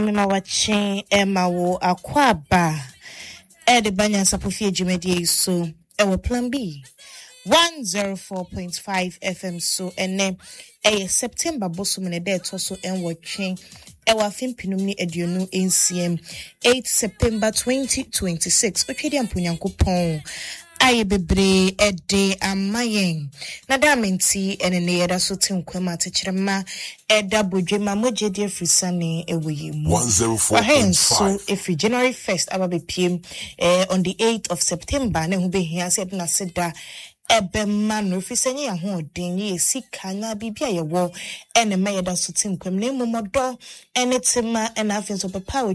Mima watching Emma wo akwaba. The banyan sapofie jumedi so ewo plan B 104.5 FM so ene September bosumene de to so en watching ewa fimpinum ni eduonu NCM 8 September 2026 okedi ampunyankopon aye bebre ede amayen na damenti enene yeda so tenkwema techirema eda bodwema mogede afrisane ewoyi mu 104.5 so every January 1st ababe pm on the 8th of September na hube hia said na seda ebema no fisanye ya ho den ye sika na bibia ye wo ene me yeda so tenkwem na momodo ene tema ena afenso papa